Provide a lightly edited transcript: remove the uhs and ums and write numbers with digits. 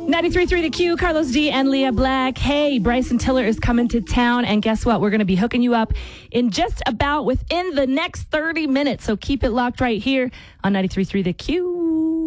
93.3 The Q, Carlos D and Leah Black. Hey, Bryson Tiller is coming to town, and guess what? We're going to be hooking you up in just about within the next 30 minutes. So keep it locked right here on 93.3 The Q.